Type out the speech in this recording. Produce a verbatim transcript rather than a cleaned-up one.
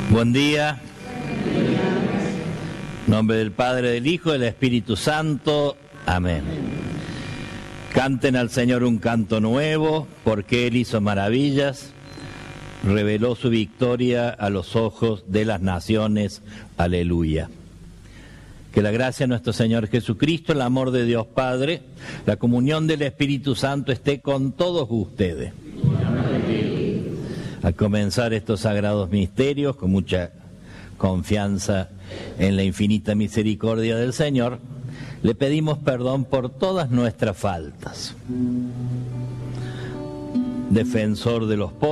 Buen día. En nombre del Padre, del Hijo y del Espíritu Santo. Amén. Canten al Señor un canto nuevo, porque Él hizo maravillas, reveló su victoria a los ojos de las naciones. Aleluya. Que la gracia de nuestro Señor Jesucristo, el amor de Dios Padre, la comunión del Espíritu Santo esté con todos ustedes. Al comenzar estos sagrados misterios, con mucha confianza en la infinita misericordia del Señor, le pedimos perdón por todas nuestras faltas. Defensor de los pobres,